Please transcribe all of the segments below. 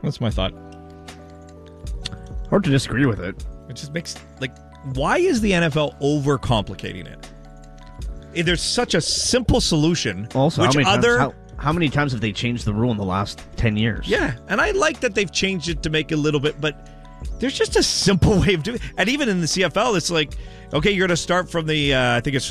That's my thought. Hard to disagree with it. It just makes, why is the NFL overcomplicating it? There's such a simple solution. Also, how many times have they changed the rule in the last 10 years? Yeah, and I like that they've changed it to make it a little bit, but there's just a simple way of doing it. And even in the CFL, it's like, okay, you're going to start from the, I think it's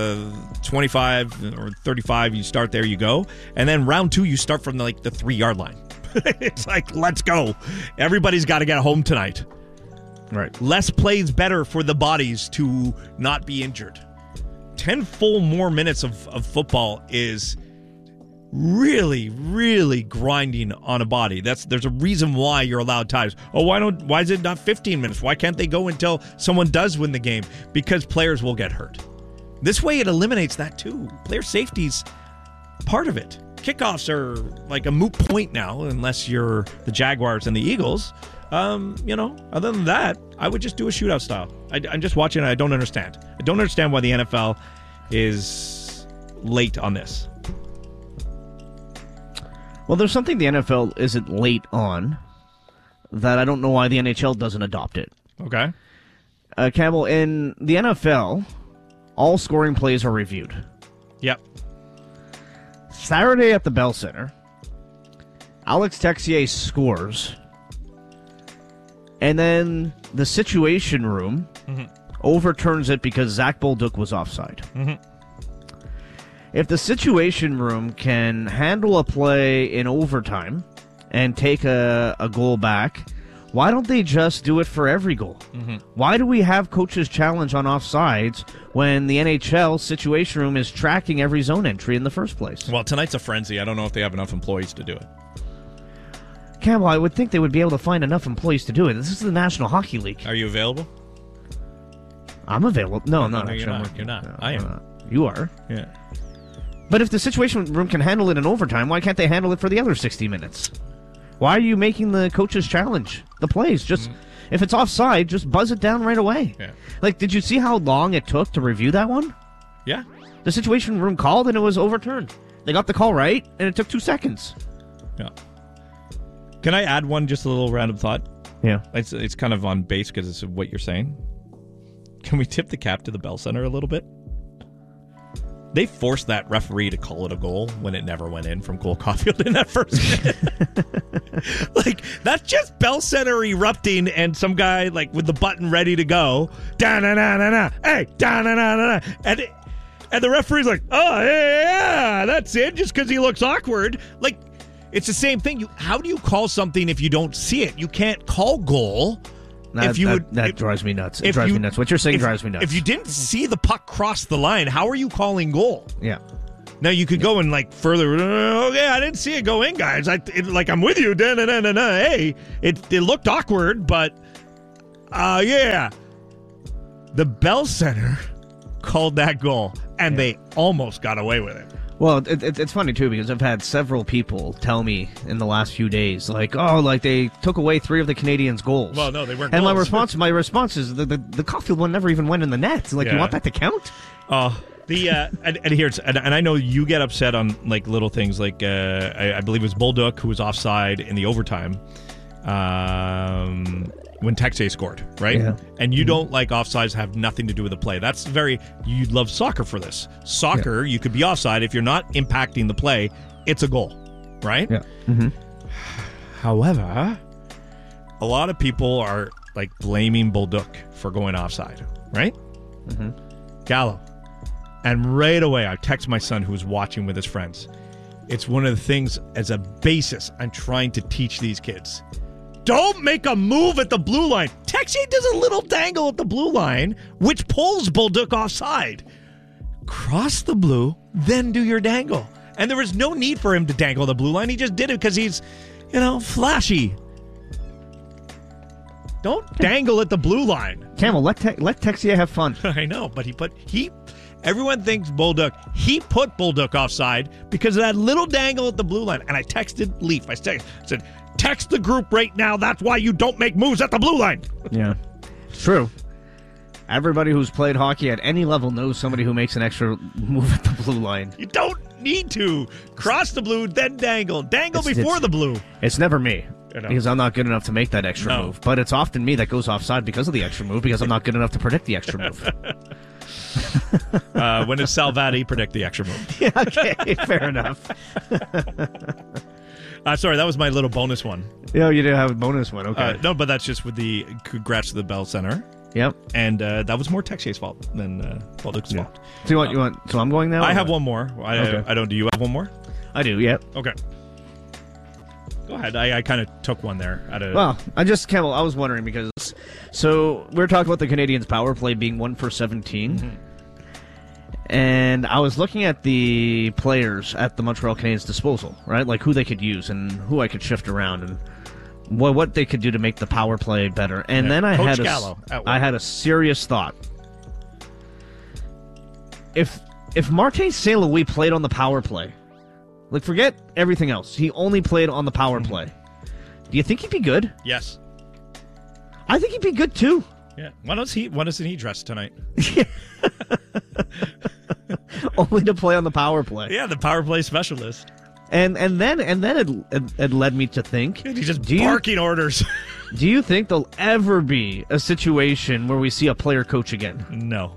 25 or 35, you start there, you go. And then round 2, you start from the 3-yard line. It's like, let's go. Everybody's got to get home tonight. Right. Less plays better for the bodies to not be injured. 10 full more minutes of football is really, really grinding on a body. There's a reason why you're allowed times. Oh, why is it not 15 minutes? Why can't they go until someone does win the game? Because players will get hurt. This way it eliminates that too. Player safety's part of it. Kickoffs are like a moot point now, unless you're the Jaguars and the Eagles. Other than that, I would just do a shootout style. I'm just watching it. I don't understand. I don't understand why the NFL is late on this. Well, there's something the NFL isn't late on that I don't know why the NHL doesn't adopt it. Okay. Campbell, in the NFL, all scoring plays are reviewed. Yep. Saturday at the Bell Center, Alex Texier scores, and then the Situation Room overturns it because Zach Bolduc was offside. Mm-hmm. If the Situation Room can handle a play in overtime and take a goal back, why don't they just do it for every goal? Mm-hmm. Why do we have coaches challenge on offsides when the NHL Situation Room is tracking every zone entry in the first place? Well, tonight's a frenzy. I don't know if they have enough employees to do it. Campbell, I would think they would be able to find enough employees to do it. This is the National Hockey League. Are you available? I'm available. No, I'm not. No, Actually, you're not. No, I am. not. You are. Yeah. But if the Situation Room can handle it in overtime, why can't they handle it for the other 60 minutes? Why are you making the coaches challenge the plays? Just if it's offside, just buzz it down right away. Yeah. Did you see how long it took to review that one? Yeah. The Situation Room called and it was overturned. They got the call right, and it took 2 seconds. Yeah. Can I add one, just a little random thought? Yeah. It's kind of on base because it's what you're saying. Can we tip the cap to the Bell Center a little bit? They forced that referee to call it a goal when it never went in from Cole Caulfield in that first minute. That's just Bell Center erupting and some guy with the button ready to go. Da-na-na-na-na. Hey, da-na-na-na-na. And the referee's like, oh, yeah, that's it, just because he looks awkward. It's the same thing. How do you call something if you don't see it? You can't call goal. That drives me nuts. It drives me nuts. What you're saying drives me nuts. If you didn't see the puck cross the line, how are you calling goal? Yeah. Now you could go and further. Okay, I didn't see it go in, guys. I'm with you. Hey, it looked awkward, but yeah. The Bell Center called that goal, and they almost got away with it. Well, it's funny, too, because I've had several people tell me in the last few days, they took away 3 of the Canadians' goals. Well, no, they weren't and goals. My response is the Caulfield one never even went in the net. You want that to count? And here's and I know you get upset on little things I believe it was Bolduc who was offside in the overtime when Texier scored, right? Yeah. And you don't like offsides have nothing to do with the play. That's you love soccer for this. Soccer, you could be offside if you're not impacting the play, it's a goal, right? Yeah. Mm-hmm. However, a lot of people are blaming Bolduc for going offside, right? Mm-hmm. Gallo. And right away, I text my son who's watching with his friends. It's one of the things as a basis I'm trying to teach these kids. Don't make a move at the blue line. Texier does a little dangle at the blue line, which pulls Bolduc offside. Cross the blue, then do your dangle. And there was no need for him to dangle the blue line. He just did it because he's, flashy. Don't dangle at the blue line. Camel, let Texier have fun. I know, but everyone thinks he put Bolduc offside because of that little dangle at the blue line. And I texted Leaf. I said, text the group right now. That's why you don't make moves at the blue line. Yeah, it's true. Everybody who's played hockey at any level knows somebody who makes an extra move at the blue line. You don't need to. Cross the blue, then dangle. Dangle before the blue. It's never me. because I'm not good enough to make that extra move. But it's often me that goes offside because of the extra move because I'm not good enough to predict the extra move. When it's Salvati, predict the extra move. Yeah, okay, fair enough. Sorry, that was my little bonus one. Yeah, you did have a bonus one, okay. No, but that's just with the congrats to the Bell Center. Yep. And that was more Texier's fault than Balduc's fault. So you want? So I'm going now? I have one more. I don't. Do you have one more? I do, yep. Okay. Go ahead. I kind of took one there. Well, I was wondering because... So, we were talking about the Canadiens' power play being 1 for 17. Mm-hmm. And I was looking at the players at the Montreal Canadiens' disposal, right? Like who they could use and who I could shift around and what they could do to make the power play better. And then I had a serious thought. If Martin St. Louis played on the power play, like forget everything else, he only played on the power play, do you think he'd be good? Yes. I think he'd be good too. Yeah. Why doesn't he dress tonight? Only to play on the power play. Yeah, the power play specialist. And then it led me to think. He's just barking orders. Do you think there'll ever be a situation where we see a player coach again? No.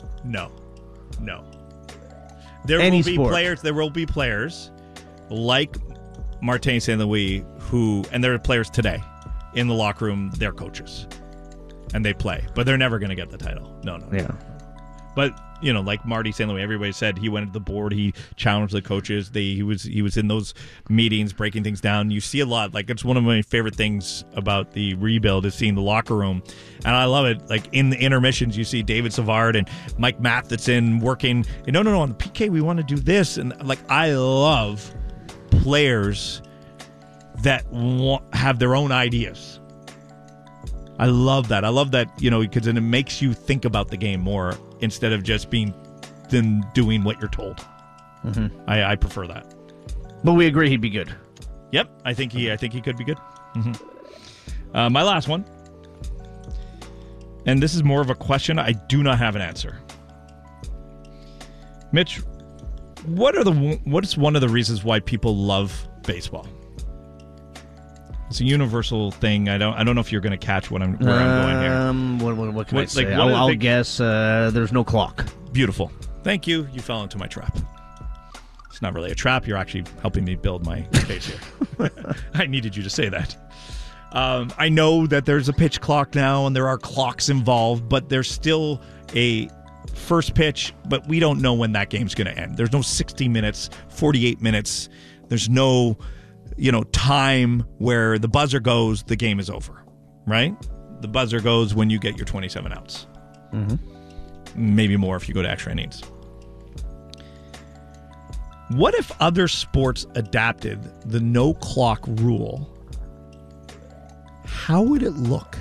There will be players like Martin St. Louis and there are players today in the locker room, they're coaches. And they play, but they're never going to get the title. No. Yeah. But, like Marty St. Louis, everybody said he went to the board, he challenged the coaches, he was in those meetings breaking things down. You see a lot, like it's one of my favorite things about the rebuild is seeing the locker room. And I love it. Like in the intermissions, you see David Savard and Mike Matheson working, no, on the PK, we want to do this. And like, I love players that have their own ideas. I love that. Because then it makes you think about the game more instead of just doing what you're told. Mm-hmm. I prefer that. But we agree he'd be good. Yep, I think he could be good. Mm-hmm. My last one, and this is more of a question. I do not have an answer. Mitch, what is one of the reasons why people love baseball? It's a universal thing. I don't know if you're going to catch where I'm going here. What can I say? I'll guess there's no clock. Beautiful. Thank you. You fell into my trap. It's not really a trap. You're actually helping me build my case here. I needed you to say that. I know that there's a pitch clock now and there are clocks involved, but there's still a first pitch, but we don't know when that game's going to end. There's no 60 minutes, 48 minutes. There's no... time where the buzzer goes, the game is over, right? The buzzer goes when you get your 27 outs. Mm-hmm. Maybe more if you go to extra innings. What if other sports adapted the no clock rule? How would it look?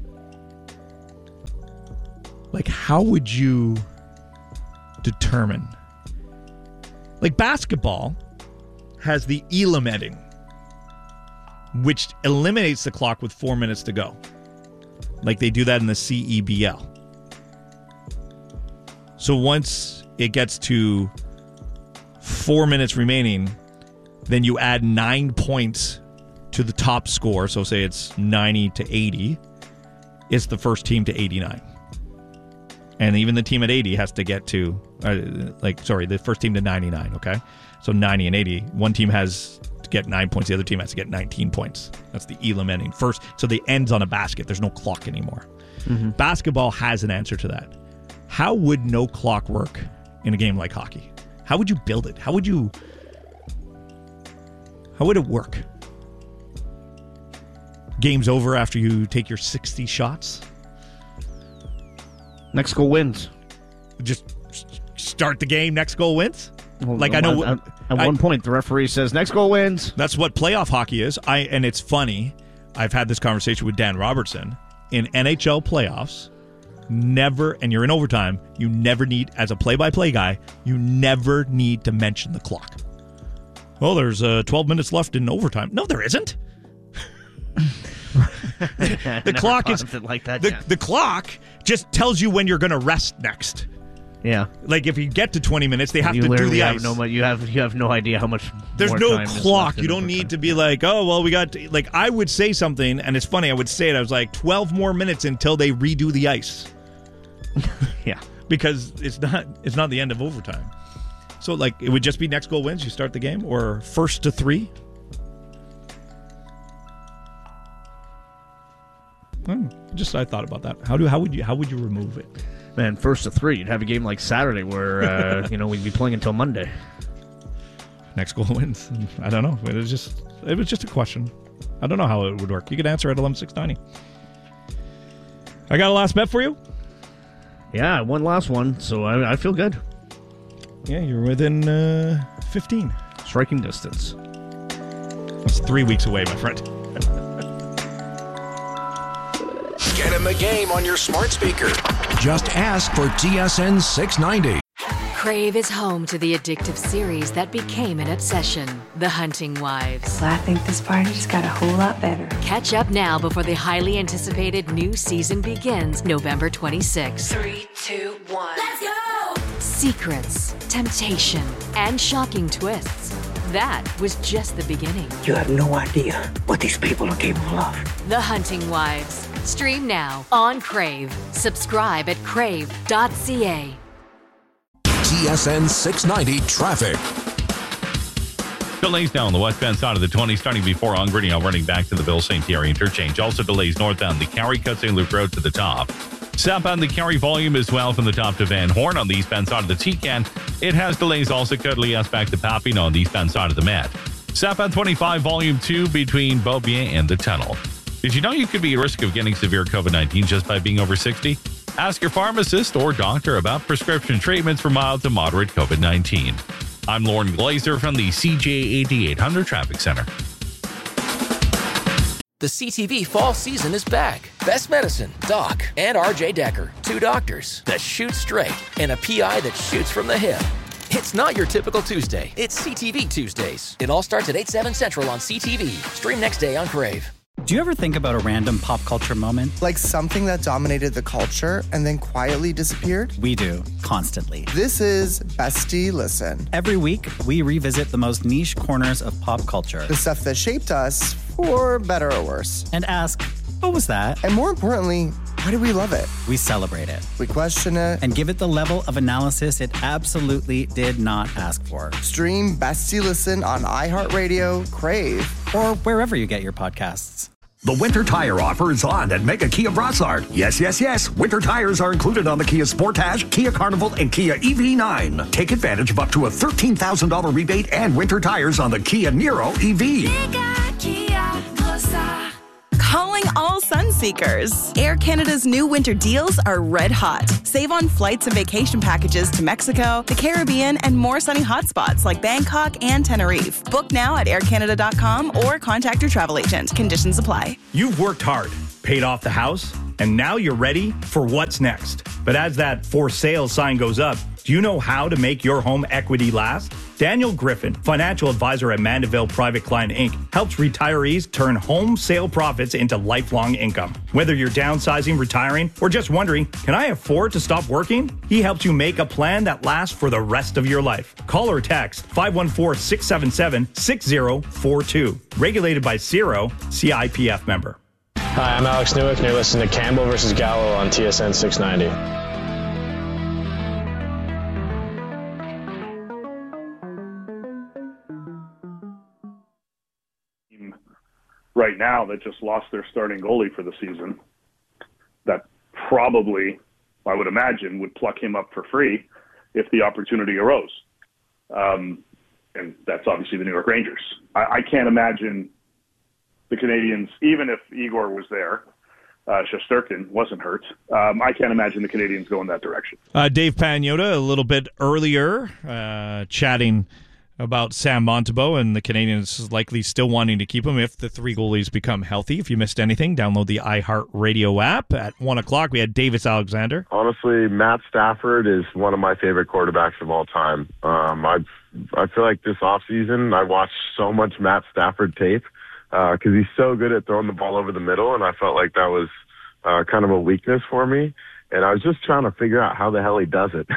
Like, how would you determine? Like, basketball has the Elam ending, which eliminates the clock with 4 minutes to go. Like they do that in the CEBL. So once it gets to 4 minutes remaining, then you add 9 points to the top score. So say it's 90 to 80. It's the first team to 89. And even the team at 80 has to get to, the first team to 99, okay? So 90 and 80. One team has to get 9 points. The other team has to get 19 points. That's the Elam ending. First, so the ends on a basket. There's no clock anymore. Mm-hmm. Basketball has an answer to that. How would no clock work in a game like hockey? How would you build it? How would it work? Game's over after you take your 60 shots? Next goal wins. Just start the game, next goal wins? Well, I know at one point the referee says next goal wins. That's what playoff hockey is. And it's funny. I've had this conversation with Dan Robertson. In NHL playoffs, and you're in overtime, you never need, as a play-by-play guy, you never need to mention the clock. Well, there's 12 minutes left in overtime. No, there isn't. The clock is like that. The clock just tells you when you're going to rest next. Yeah. Like if you get to 20 minutes, they have to do the ice. You have no idea how much. There's more no time is clock. left in You don't overtime. need to be like, oh well, we got like I would say something, and it's funny. I would say it. I was like 12 more minutes until they redo the ice. Yeah. Because it's not the end of overtime. So like it would just be next goal wins. You start the game or first to 3. I thought about that. How would you remove it? Man, first to 3. You'd have a game like Saturday where we'd be playing until Monday. Next goal wins. I don't know. It was just a question. I don't know how it would work. You could answer at 11-690. I got a last bet for you. Yeah, one last one, so I feel good. Yeah, you're within 15. Striking distance. That's 3 weeks away, my friend. Get in the game on your smart speaker. Just ask for TSN 690. Crave is home to the addictive series that became an obsession, The Hunting Wives. Well, I think this party just got a whole lot better. Catch up now before the highly anticipated new season begins November 26th. 3, 2, 1. Let's go! Secrets, temptation, and shocking twists. That was just the beginning. You have no idea what these people are capable of. The Hunting Wives. Stream now on Crave. Subscribe at crave.ca. TSN 690 traffic. Delays down the westbound side of the 20, starting before Ongrideo, running back to the Ville St. Pierre interchange. Also delays northbound the Carry, cut St. Luke Road to the top. Southbound the Carry volume as well from the top to Van Horn on the eastbound side of the Tecan. It has delays also cut Lias back to Papineau on the eastbound side of the Met. Southbound 25 volume 2 between Beaubien and the tunnel. Did you know you could be at risk of getting severe COVID-19 just by being over 60? Ask your pharmacist or doctor about prescription treatments for mild to moderate COVID-19. I'm Lauren Glazer from the CJ 8800 Traffic Center. The CTV fall season is back. Best Medicine, Doc, and RJ Decker, 2 doctors that shoot straight and a PI that shoots from the hip. It's not your typical Tuesday. It's CTV Tuesdays. It all starts at 8/7 Central on CTV. Stream next day on Crave. Do you ever think about a random pop culture moment? Like something that dominated the culture and then quietly disappeared? We do, constantly. This is Bestie Listen. Every week, we revisit the most niche corners of pop culture. The stuff that shaped us, for better or worse. And ask, what was that? And more importantly, why do we love it? We celebrate it. We question it. And give it the level of analysis it absolutely did not ask for. Stream Bestie Listen on iHeartRadio, Crave, or wherever you get your podcasts. The winter tire offer is on at Mega Kia Brossard. Yes. Winter tires are included on the Kia Sportage, Kia Carnival, and Kia EV9. Take advantage of up to a $13,000 rebate and winter tires on the Kia Niro EV. Calling all Sunseekers. Air Canada's new winter deals are red hot. Save on flights and vacation packages to Mexico, the Caribbean, and more sunny hotspots like Bangkok and Tenerife. Book now at aircanada.com or contact your travel agent. Conditions apply. You've worked hard, paid off the house, and now you're ready for what's next. But as that for sale sign goes up, do you know how to make your home equity last? Daniel Griffin, financial advisor at Mandeville Private Client Inc., helps retirees turn home sale profits into lifelong income. Whether you're downsizing, retiring, or just wondering, can I afford to stop working? He helps you make a plan that lasts for the rest of your life. Call or text 514-677-6042. Regulated by CIRO, CIPF member. Hi, I'm Alex Newick, and you're listening to Campbell versus Gallo on TSN 690. Right now that just lost their starting goalie for the season, that probably, I would imagine, would pluck him up for free if the opportunity arose. And that's obviously the New York Rangers. I can't imagine the Canadians, even if Igor was there, Shesterkin wasn't hurt, I can't imagine the Canadians going that direction. Dave Pagnotta a little bit earlier chatting about Sam Montembeault and the Canadians likely still wanting to keep him if the 3 goalies become healthy. If you missed anything, download the iHeartRadio app. At 1 o'clock, we had Davis Alexander. Honestly, Matt Stafford is one of my favorite quarterbacks of all time. I feel like this offseason I watched so much Matt Stafford tape because he's so good at throwing the ball over the middle, and I felt like that was kind of a weakness for me. And I was just trying to figure out how the hell he does it.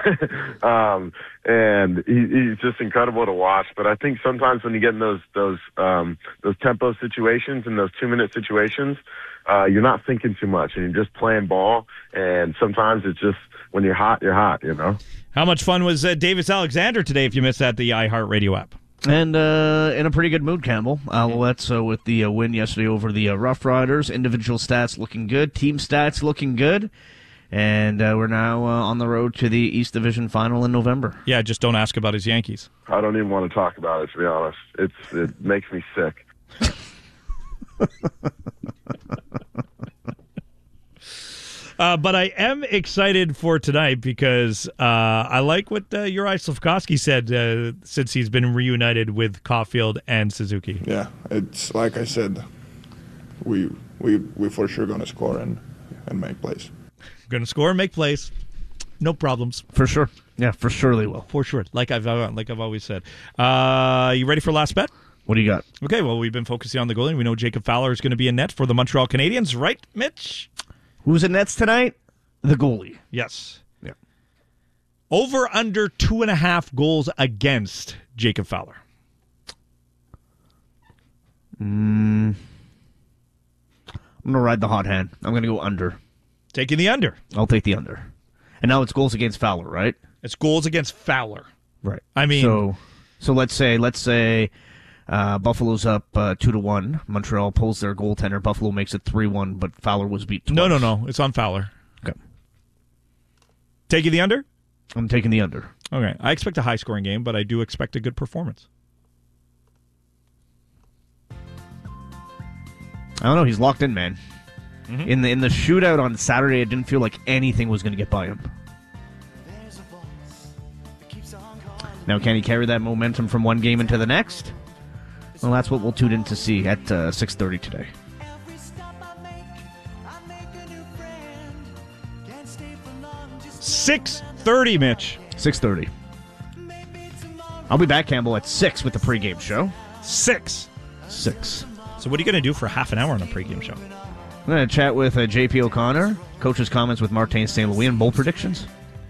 And he's just incredible to watch. But I think sometimes when you get in those tempo situations and those 2-minute situations, you're not thinking too much and you're just playing ball. And sometimes it's just when you're hot, you know? How much fun was Davis Alexander today if you missed that, the iHeartRadio app? And in a pretty good mood, Campbell. Alouettes with the win yesterday over the Rough Riders. Individual stats looking good. Team stats looking good. And we're now on the road to the East Division Final in November. Yeah, just don't ask about his Yankees. I don't even want to talk about it, to be honest. It makes me sick. But I am excited for tonight because I like what Juraj Slafkovsky said since he's been reunited with Caulfield and Suzuki. Yeah, it's like I said, we for sure going to score and make plays. Going to score and make plays. No problems. For sure. Yeah, for sure they will. For sure. Like I've always said. You ready for last bet? What do you got? Okay, well, we've been focusing on the goalie. We know Jacob Fowler is going to be in net for the Montreal Canadiens, right, Mitch? Who's in nets tonight? The goalie. Yes. Yeah. Over under 2.5 goals against Jacob Fowler. I'm going to ride the hot hand. I'm going to go under. Taking the under. I'll take the under. And now it's goals against Fowler, right? It's goals against Fowler. Right. I mean, so let's say Buffalo's up 2-1. Montreal pulls their goaltender. Buffalo makes it 3-1, but Fowler was beat twice. No. It's on Fowler. Okay. Taking the under? I'm taking the under. Okay. I expect a high-scoring game, but I do expect a good performance. I don't know. He's locked in, man. Mm-hmm. In the shootout on Saturday, it didn't feel like anything was going to get by him. Now, can he carry that momentum from one game into the next? Well, that's what we'll tune in to see at 6:30 today. 6:30, Mitch. 6:30. I'll be back, Campbell, at 6 with the pregame show. 6. So what are you going to do for half an hour on a pregame show? I'm going to chat with JP O'Connor, coach's comments with Martin St. Louis, and bowl predictions.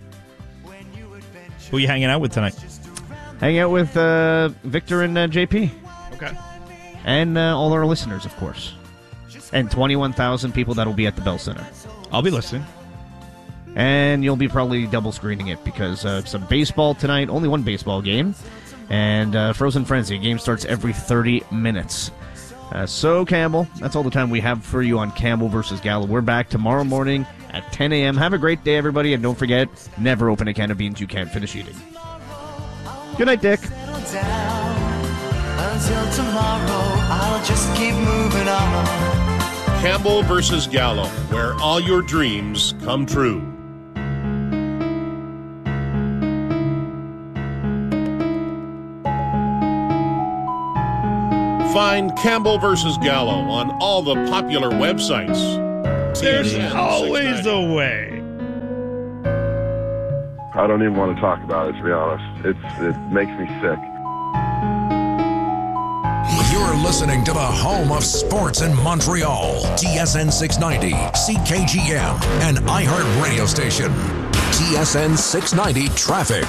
Who are you hanging out with tonight? Hanging out with Victor and JP. Okay. And all our listeners, of course. And 21,000 people that will be at the Bell Center. I'll be listening. And you'll be probably double screening it because some baseball tonight, only one baseball game. And Frozen Frenzy, a game starts every 30 minutes. So, Campbell, that's all the time we have for you on Campbell versus Gallo. We're back tomorrow morning at 10 a.m. Have a great day, everybody, and don't forget, never open a can of beans you can't finish eating. Good night, Dick. Until tomorrow, I'll just keep moving on. Campbell versus Gallo, where all your dreams come true. Find Campbell versus Gallo on all the popular websites. There's always a way. I don't even want to talk about it, to be honest. It makes me sick. You're listening to the home of sports in Montreal. TSN 690, CKGM, and iHeart Radio Station. TSN 690 Traffic.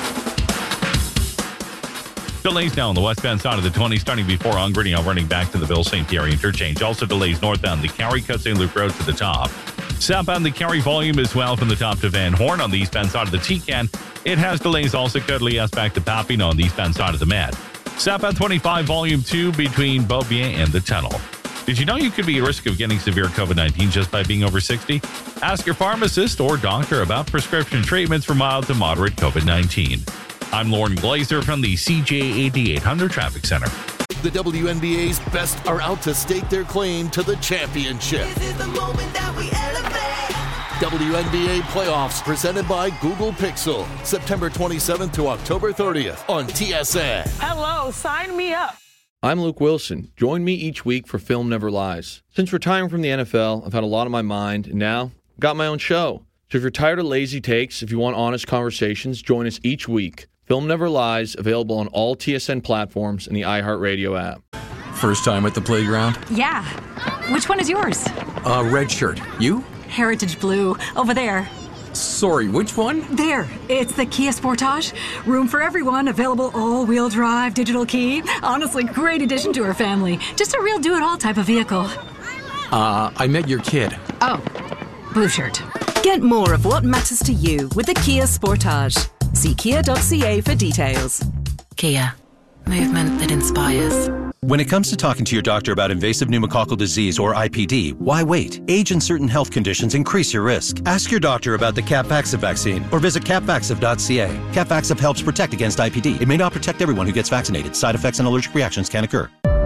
Delays now on the westbound side of the 20, starting before on Griddy, running back to the Ville St. Pierre interchange. Also delays northbound the Carrie Cut St. Luke Road to the top. Southbound the Carrie volume as well from the top to Van Horn on the eastbound side of the Tecan. It has delays also Cudley back to Papineau on the eastbound side of the Med. Southbound 25 volume 2 between Beaubien and the tunnel. Did you know you could be at risk of getting severe COVID-19 just by being over 60? Ask your pharmacist or doctor about prescription treatments for mild to moderate COVID-19. I'm Lauren Glazer from the CJ 8800 Traffic Center. The WNBA's best are out to stake their claim to the championship. This is the moment that we elevate. WNBA playoffs presented by Google Pixel. September 27th to October 30th on TSN. Hello, sign me up. I'm Luke Wilson. Join me each week for Film Never Lies. Since retiring from the NFL, I've had a lot on my mind, and now I've got my own show. So if you're tired of lazy takes, if you want honest conversations, join us each week. Film Never Lies, available on all TSN platforms and the iHeartRadio app. First time at the playground? Yeah. Which one is yours? Red shirt. You? Heritage blue. Over there. Sorry, which one? There, it's the Kia Sportage. Room for everyone, available all-wheel drive, digital key. Honestly, great addition to our family. Just a real do-it-all type of vehicle. I met your kid. Oh, blue shirt. Get more of what matters to you with the Kia Sportage. See kia.ca for details. Kia. Movement that inspires. When it comes to talking to your doctor about invasive pneumococcal disease or IPD, why wait? Age and certain health conditions increase your risk. Ask your doctor about the Capvaxive vaccine or visit capvaxive.ca. Capvaxive helps protect against IPD. It may not protect everyone who gets vaccinated. Side effects and allergic reactions can occur.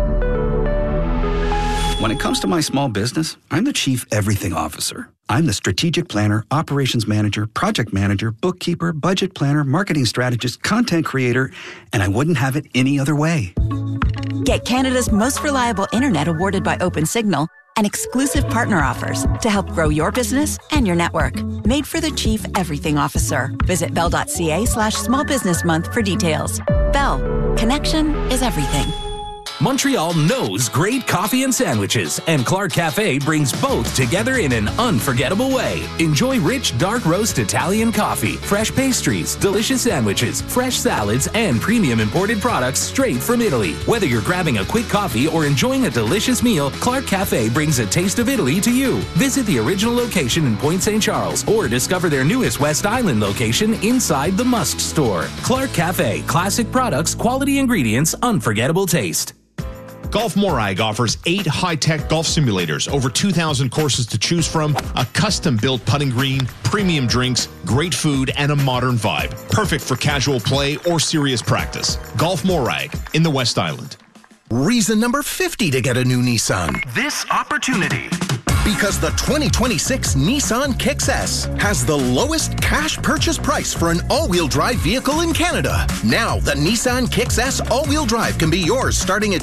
When it comes to my small business, I'm the Chief Everything Officer. I'm the strategic planner, operations manager, project manager, bookkeeper, budget planner, marketing strategist, content creator, and I wouldn't have it any other way. Get Canada's most reliable internet awarded by OpenSignal and exclusive partner offers to help grow your business and your network. Made for the Chief Everything Officer. Visit bell.ca/small business month for details. Bell. Connection is everything. Montreal knows great coffee and sandwiches, and Clark Cafe brings both together in an unforgettable way. Enjoy rich, dark roast Italian coffee, fresh pastries, delicious sandwiches, fresh salads, and premium imported products straight from Italy. Whether you're grabbing a quick coffee or enjoying a delicious meal, Clark Cafe brings a taste of Italy to you. Visit the original location in Point St. Charles or discover their newest West Island location inside the Musk store. Clark Cafe, classic products, quality ingredients, unforgettable taste. Golf Morag offers 8 high-tech golf simulators, over 2,000 courses to choose from, a custom-built putting green, premium drinks, great food, and a modern vibe. Perfect for casual play or serious practice. Golf Morag in the West Island. Reason number 50 to get a new Nissan. This opportunity. Because the 2026 Nissan Kicks S has the lowest cash purchase price for an all-wheel drive vehicle in Canada. Now, the Nissan Kicks S all-wheel drive can be yours starting at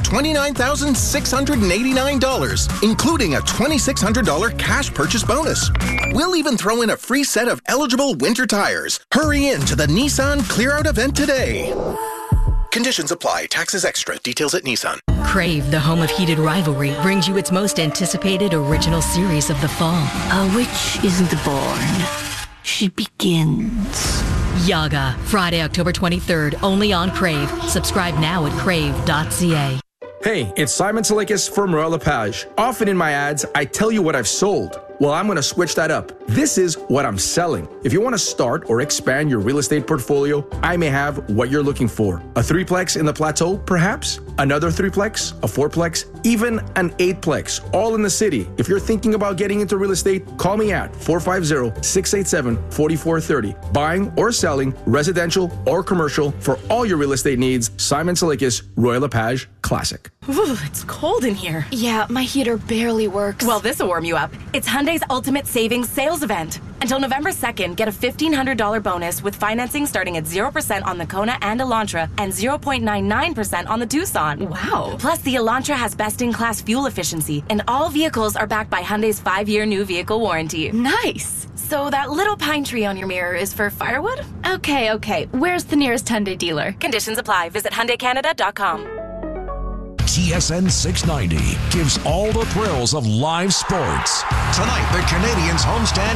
$29,689, including a $2,600 cash purchase bonus. We'll even throw in a free set of eligible winter tires. Hurry in to the Nissan Clear Out event today. Conditions apply. Taxes extra. Details at Nissan. Crave, the home of heated rivalry, brings you its most anticipated original series of the fall. A witch isn't born. She begins. Yaga, Friday, October 23rd, only on Crave. Subscribe now at crave.ca. Hey, it's Simon Salikis from Royal LePage. Often in my ads, I tell you what I've sold. Well, I'm going to switch that up. This is what I'm selling. If you want to start or expand your real estate portfolio, I may have what you're looking for. A 3-plex in the Plateau, perhaps? Another 3-plex? A 4-plex? Even an 8-plex, all in the city. If you're thinking about getting into real estate, call me at 450-687-4430. Buying or selling, residential or commercial, for all your real estate needs, Simon Salikis, Royal LePage Classic. Ooh, it's cold in here. Yeah, my heater barely works. Well, this'll warm you up. It's Hyundai's Ultimate Savings Sales Event. Until November 2nd, get a $1,500 bonus with financing starting at 0% on the Kona and Elantra and 0.99% on the Tucson. Wow. Plus, the Elantra has best-in-class fuel efficiency, and all vehicles are backed by Hyundai's 5-year new vehicle warranty. Nice. So that little pine tree on your mirror is for firewood? Okay. Where's the nearest Hyundai dealer? Conditions apply. Visit HyundaiCanada.com. TSN 690 gives all the thrills of live sports. Tonight, the Canadians homestand